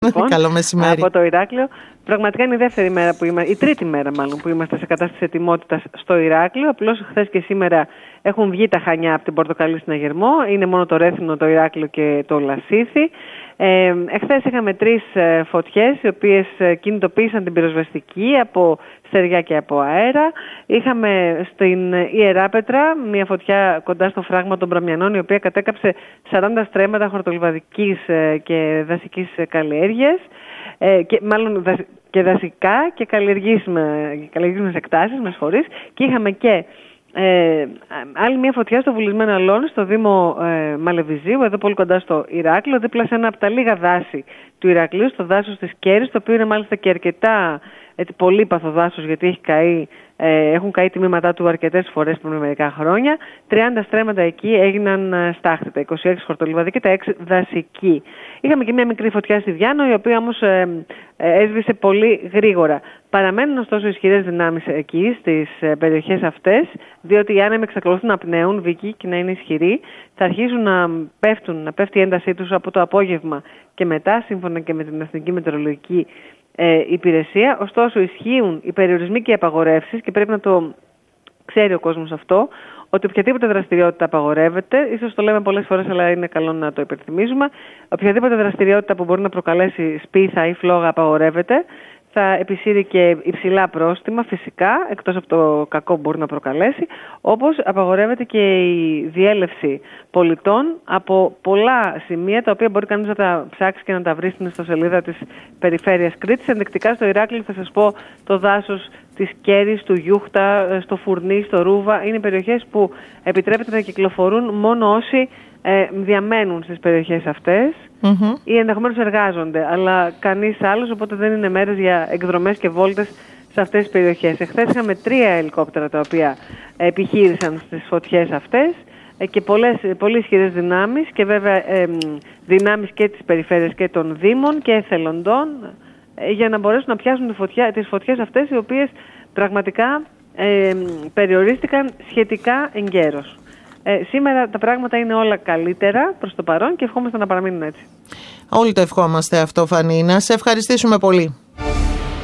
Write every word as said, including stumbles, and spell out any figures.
Λοιπόν, καλό μεσημέρι. Από το Ηράκλειο. Πραγματικά είναι η δεύτερη μέρα που είμαστε, η τρίτη μέρα μάλλον που είμαστε σε κατάσταση ετοιμότητας στο Ηράκλειο. Απλώς χθες και σήμερα έχουν βγει τα Χανιά από την Πορτοκαλί στην Αγερμό. Είναι μόνο το Ρέθινο, το Ηράκλειο και το Λασίθι. Ε, εχθές είχαμε τρεις ε, φωτιές οι οποίες ε, κινητοποίησαν την πυροσβεστική από στεριά και από αέρα. Είχαμε στην Ιεράπετρα μια φωτιά κοντά στο φράγμα των Μπραμιανών, η οποία κατέκαψε σαράντα στρέμματα χορτολιβαδικής ε, και δασικής καλλιέργειας. Ε, και, μάλλον δασ, και δασικά και καλλιεργήσιμες εκτάσεις, με συγχωρείς. Και είχαμε και ε, άλλη μια φωτιά στο βουλισμένο Αλόνι, στο Δήμο ε, Μαλεβιζίου, εδώ πολύ κοντά στο Ηράκλειο, δίπλα σε ένα από τα λίγα δάση του Ηρακλείου, στο δάσος της Κέρης, το οποίο είναι μάλιστα και αρκετά έτσι, πολύπαθο δάσος, γιατί έχει καεί, ε, έχουν καεί τμήματά του αρκετές φορές πριν μερικά χρόνια. τριάντα στρέμματα εκεί έγιναν στάχτη, τα είκοσι έξι χορτολιβαδική και τα έξι δασική. Είχαμε και μια μικρή φωτιά στη Διάνο, η οποία όμως ε, ε, έσβησε πολύ γρήγορα. Παραμένουν ωστόσο ισχυρές δυνάμεις εκεί, στις ε, περιοχές αυτές, διότι οι άνεμοι εξακολουθούν να πνέουν, Βίκη, και να είναι ισχυροί. Θα αρχίσουν να πέφτουν, να πέφτει η έντασή τους από το απόγευμα και μετά, σύμφωνα και με την Εθνική Μετεωρολογική ε, Υπηρεσία. Ωστόσο, ισχύουν οι περιορισμοί και οι απαγορεύσεις και πρέπει να το ξέρει ο κόσμος αυτό, ότι οποιαδήποτε δραστηριότητα απαγορεύεται, ίσως το λέμε πολλές φορές, αλλά είναι καλό να το υπενθυμίζουμε, οποιαδήποτε δραστηριότητα που μπορεί να προκαλέσει σπίθα ή φλόγα απαγορεύεται. Θα επισύρει και υψηλά πρόστιμα, φυσικά, εκτός από το κακό που μπορεί να προκαλέσει, όπως απαγορεύεται και η διέλευση πολιτών από πολλά σημεία, τα οποία μπορεί κανείς να τα ψάξει και να τα βρει στην ιστοσελίδα της Περιφέρειας Κρήτης. Ενδεικτικά στο Ηράκλειο θα σας πω το δάσος της Κέρης, του Γιούχτα, στο Φουρνί, στο Ρούβα. Είναι περιοχές που επιτρέπεται να κυκλοφορούν μόνο όσοι ε, διαμένουν στις περιοχές αυτές mm-hmm. ή ενδεχομένως εργάζονται, αλλά κανείς άλλος, οπότε δεν είναι μέρες για εκδρομές και βόλτες σε αυτές τις περιοχές. Εχθές είχαμε τρία ελικόπτερα τα οποία επιχείρησαν στις φωτιές αυτές ε, και πολλές, πολύ ισχυρές δυνάμεις και βέβαια ε, δυνάμεις και της περιφέρειας και των δήμων και εθελοντών ε, για να μπορέσουν να πιάσουν τη φωτιά, τις φωτιές αυτές, οι οποίες πραγματικά ε, περιορίστηκαν σχετικά εγκαίρως. Ε, σήμερα τα πράγματα είναι όλα καλύτερα προς το παρόν και ευχόμαστε να παραμείνουν έτσι. Όλοι το ευχόμαστε αυτό, Φανή. Να σε ευχαριστήσουμε πολύ.